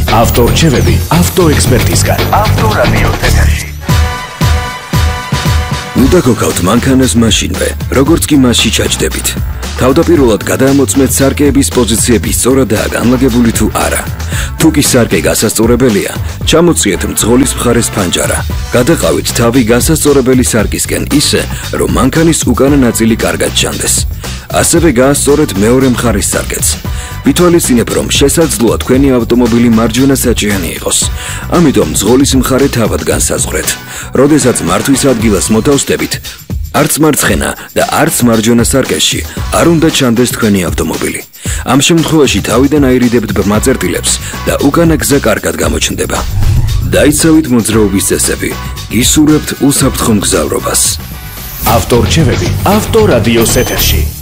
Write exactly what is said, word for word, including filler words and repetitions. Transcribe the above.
ავტორჩევები ავტოექსპერტისგან. ავტორადიო ეთერში. უნდა გქონდეთ მანქანას მაშინვე, როგორც კი მასში ჩაჯდებით. თავდაპირველად გადაამოწმეთ სარკეების პოზიციები სწორადაა განლაგებული თუ არა. თუ კი სარკე გასასწორებელია, ჩამოწიეთ მძღოლის მხარეს ფანჯარა. გადაყავით თავი გასასწორებელი სარკისკენ ისე, რომ მანქანის უკანა ნაწილი კარგად ჩანდეს. ასევე გაასწორეთ მეორე მხარის სარკეც. ვითვალისწინებ, რომ შესაძლოა თქვენი ავტომობილი მარჯვენა საჭიანი იყოს. ამიტომ მძღოლის მხარე თავად განსაზღვრეთ. როდესაც მართვის ადგილას მოთავსდებით, არც მარცხენა და არც მარჯვენა სარკეში არ უნდა ჩანდეს თქვენი ავტომობილი. ამ შემთხვევაში თავიდან აირიდებთ ბრმა წერტილებს და უკანა გზა კარგად გამოჩნდება. დაიცავით მოძრაობის წესები, გისურვებთ უსაფრთხო მგზავრობას. ავტორჩევები ავტორადიოს ეთერში.